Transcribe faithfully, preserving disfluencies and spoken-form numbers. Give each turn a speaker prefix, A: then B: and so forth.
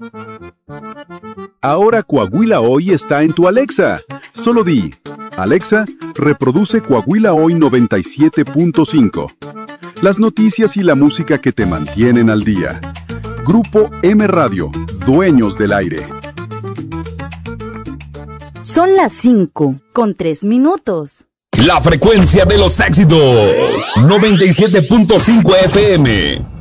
A: Ahora Coahuila Hoy está en tu Alexa. Solo di, Alexa, reproduce Coahuila Hoy noventa y siete punto cinco. Las noticias y la música que te mantienen al día. Grupo M Radio, dueños del aire.
B: Son las cinco con tres minutos.
C: La frecuencia de los éxitos. noventa y siete punto cinco F M.